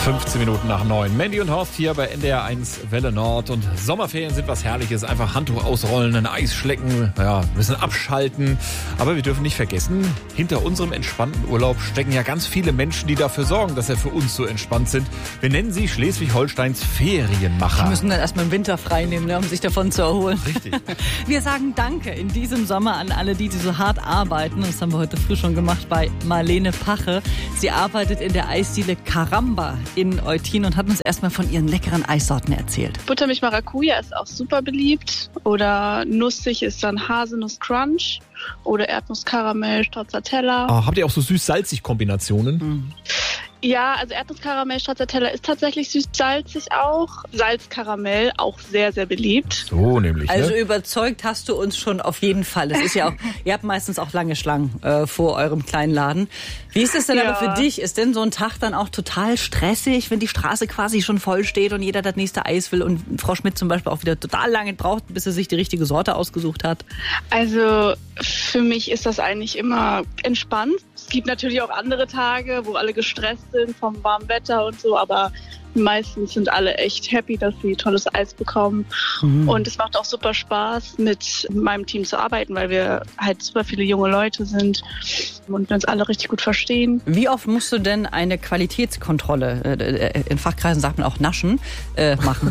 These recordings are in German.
15 Minuten nach 9. Mandy und Horst hier bei NDR 1 Welle Nord. Und Sommerferien sind was Herrliches. Einfach Handtuch ausrollen, ein Eis schlecken, ja, ein bisschen abschalten. Aber wir dürfen nicht vergessen, hinter unserem entspannten Urlaub stecken ja ganz viele Menschen, die dafür sorgen, dass er für uns so entspannt sind. Wir nennen sie Schleswig-Holsteins Ferienmacher. Die müssen dann erstmal im Winter frei nehmen, um sich davon zu erholen. Richtig. Wir sagen Danke in diesem Sommer an alle, die so hart arbeiten. Das haben wir heute früh schon gemacht bei Marlene Pache. Sie arbeitet in der Eisdiele Caramba in Eutin und hat uns erstmal von ihren leckeren Eissorten erzählt. Buttermilch Maracuja ist auch super beliebt. Oder nussig ist dann Haselnuss Crunch. Oder Erdnuss-Karamell, Stracciatella. Habt ihr auch so süß-salzig Kombinationen? Ja, also Erdnuss-Karamell, Stracciatella ist tatsächlich süß-salzig auch. Salzkaramell auch sehr, sehr beliebt. So nämlich, ne? Also überzeugt hast du uns schon auf jeden Fall. Das ist ja auch, ihr habt meistens auch lange Schlangen vor eurem kleinen Laden. Wie ist es denn aber für dich? Ist denn so ein Tag dann auch total stressig, wenn die Straße quasi schon voll steht und jeder das nächste Eis will und Frau Schmidt zum Beispiel auch wieder total lange braucht, bis sie sich die richtige Sorte ausgesucht hat? Also für mich ist das eigentlich immer entspannt. Es gibt natürlich auch andere Tage, wo alle gestresst sind vom warmen Wetter und so, aber meistens sind alle echt happy, dass sie tolles Eis bekommen. Und es macht auch super Spaß, mit meinem Team zu arbeiten, weil wir halt super viele junge Leute sind und wir uns alle richtig gut verstehen. Wie oft musst du denn eine Qualitätskontrolle, in Fachkreisen sagt man auch naschen, machen?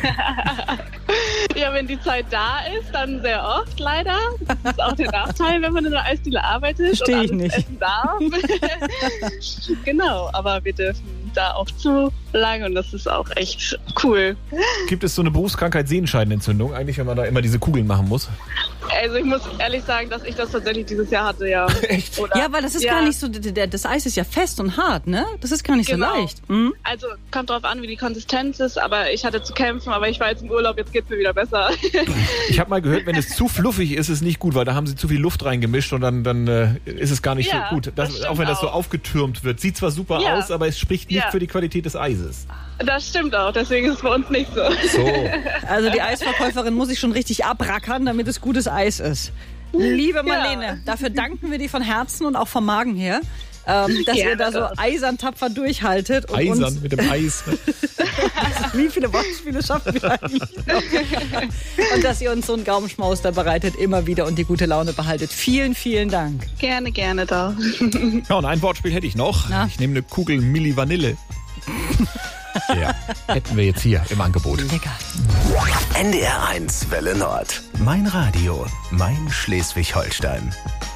Ja, wenn die Zeit da ist, dann sehr oft leider. Das ist auch der Nachteil, wenn man in der Eisdiele arbeitet Verstehe und ich alles nicht. essen darf. Genau, aber wir dürfen da auch zu lange und das ist auch echt cool. Gibt es so eine Berufskrankheit Sehenscheidenentzündung eigentlich, wenn man da immer diese Kugeln machen muss? Also ich muss ehrlich sagen, dass ich das tatsächlich dieses Jahr hatte, ja. Echt? Oder, Ja, weil das ist gar nicht so, das Eis ist ja fest und hart, ne? Das ist gar nicht Genau. so leicht. Mhm. Also kommt drauf an, wie die Konsistenz ist, aber ich hatte zu kämpfen, aber ich war jetzt im Urlaub, jetzt geht's mir wieder besser. Ich habe mal gehört, wenn es zu fluffig ist, ist es nicht gut, weil da haben sie zu viel Luft reingemischt und dann ist es gar nicht Ja, so gut. das stimmt Auch wenn das so auch. aufgetürmt wird. Sieht zwar super Ja. aus, aber es spricht nicht Ja. für die Qualität des Eises. Das stimmt auch, deswegen ist es bei uns nicht so. So. Also die Eisverkäuferin muss sich schon richtig abrackern, damit es gutes Eis ist. Liebe Marlene, dafür danken wir dir von Herzen und auch vom Magen her, dass ihr da so eisern tapfer durchhaltet. Und Eisern uns, mit dem Eis. wie viele Wortspiele schaffen wir eigentlich noch? Und dass ihr uns so einen Gaumenschmaus da bereitet, immer wieder und die gute Laune behaltet. Vielen, vielen Dank. Gerne, gerne doch. Ja, und ein Wortspiel hätte ich noch. Na? Ich nehme eine Kugel Milli Vanille. Ja, hätten wir jetzt hier im Angebot. Lecker. NDR 1 Welle Nord. Mein Radio, mein Schleswig-Holstein.